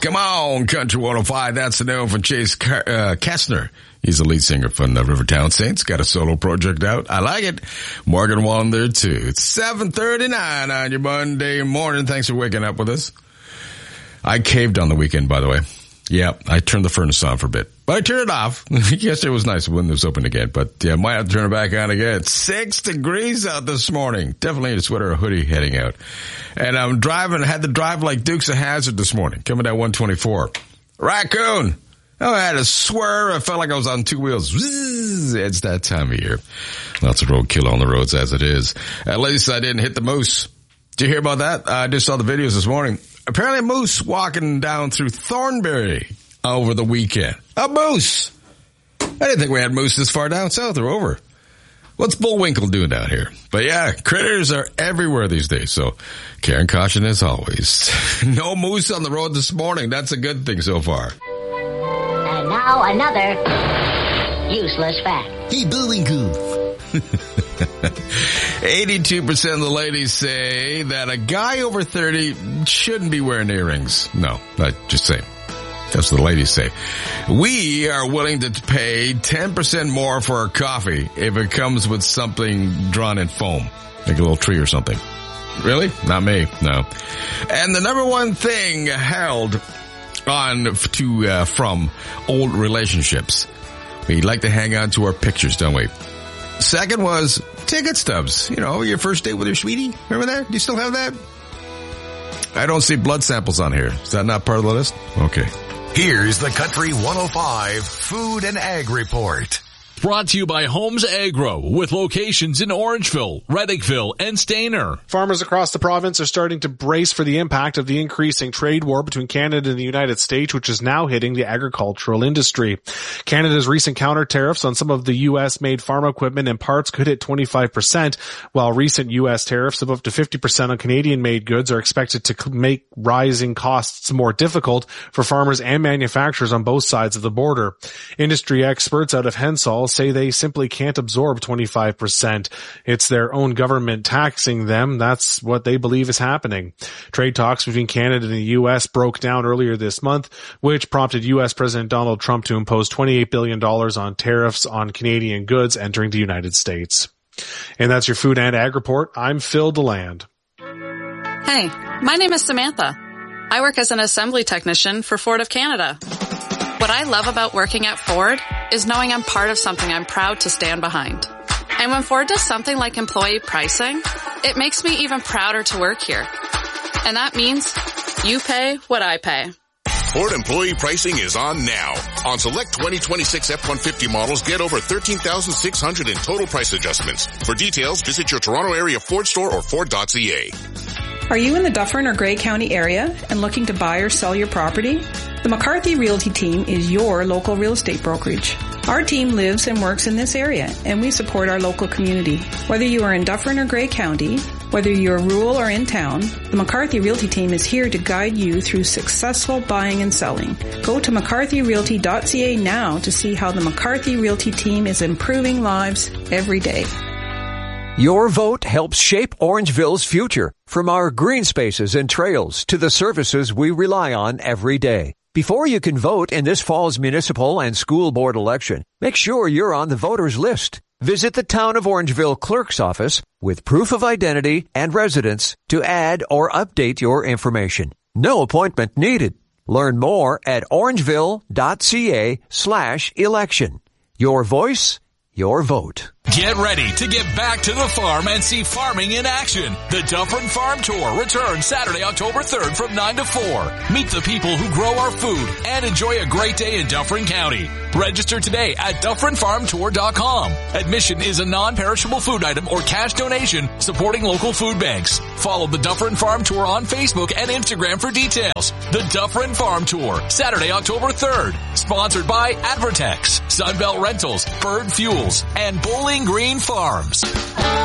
Come on, Country 105. That's the name from Chase Kessner. He's the lead singer from the Rivertown Saints. Got a solo project out. I like it. Morgan Wallen there too. It's 7:39 on your Monday morning. Thanks for waking up with us. I caved on the weekend, by the way. Yeah, I turned the furnace on for a bit. But I turned it off. Yesterday was nice when it was open again. But yeah, might have to turn it back on again. It's 6 degrees out this morning. Definitely need a sweater or a hoodie heading out. And I'm driving, had to drive like Dukes of Hazzard this morning. Coming down 124. Raccoon! Oh, I had to swerve. I felt like I was on two wheels. It's that time of year. Lots of roadkill on the roads as it is. At least I didn't hit the moose. Did you hear about that? I just saw the videos this morning. Apparently a moose walking down through Thornbury over the weekend. A moose! I didn't think we had moose this far down south or over. What's Bullwinkle doing down here? But yeah, critters are everywhere these days, so care and caution as always. No moose on the road this morning. That's a good thing so far. And now another useless fact. Hey, Bullwinkle. 82% of the ladies say that a guy over 30 shouldn't be wearing earrings. No, just saying. That's what the ladies say. We are willing to pay 10% more for our coffee if it comes with something drawn in foam, like a little tree or something. Really? Not me. No. And the number one thing held on to from old relationships. We like to hang on to our pictures, don't we? Second was ticket stubs. You know, your first date with your sweetie. Remember that? Do you still have that? I don't see blood samples on here. Is that not part of the list? Okay. Here's the Country 105 Food and Ag Report. Brought to you by Homes Agro, with locations in Orangeville, Reddickville, and Stayner. Farmers across the province are starting to brace for the impact of the increasing trade war between Canada and the United States, which is now hitting the agricultural industry. Canada's recent counter tariffs on some of the U.S.-made farm equipment and parts could hit 25%, while recent U.S. tariffs of up to 50% on Canadian-made goods are expected to make rising costs more difficult for farmers and manufacturers on both sides of the border. Industry experts out of Hensall say they simply can't absorb 25%. It's their own government taxing them. That's what they believe is happening. Trade talks between Canada and the U.S. broke down earlier this month, which prompted U.S. President Donald Trump to impose $28 billion on tariffs on Canadian goods entering the United States. And that's your Food and Ag Report. I'm Phil DeLand. Hey, my name is Samantha. I work as an assembly technician for Ford of Canada. What I love about working at Ford is knowing I'm part of something I'm proud to stand behind. And when Ford does something like employee pricing, it makes me even prouder to work here. And that means you pay what I pay. Ford employee pricing is on now. On select 2026 F-150 models, get over $13,600 in total price adjustments. For details, visit your Toronto area Ford store or Ford.ca. Are you in the Dufferin or Grey County area and looking to buy or sell your property? The McCarthy Realty team is your local real estate brokerage. Our team lives and works in this area, and we support our local community. Whether you are in Dufferin or Grey County, whether you're rural or in town, the McCarthy Realty team is here to guide you through successful buying and selling. Go to mccarthyrealty.ca now to see how the McCarthy Realty team is improving lives every day. Your vote helps shape Orangeville's future, from our green spaces and trails to the services we rely on every day. Before you can vote in this fall's municipal and school board election, make sure you're on the voters list. Visit the Town of Orangeville Clerk's office with proof of identity and residence to add or update your information. No appointment needed. Learn more at orangeville.ca/election. Your voice, your vote. Get ready to get back to the farm and see farming in action. The Dufferin Farm Tour returns Saturday, October 3rd from 9 to 4. Meet the people who grow our food and enjoy a great day in Dufferin County. Register today at DufferinFarmTour.com. Admission is a non-perishable food item or cash donation supporting local food banks. Follow the Dufferin Farm Tour on Facebook and Instagram for details. The Dufferin Farm Tour, Saturday, October 3rd. Sponsored by Advertex, Sunbelt Rentals, Bird Fuels, and Bowling Green Farms.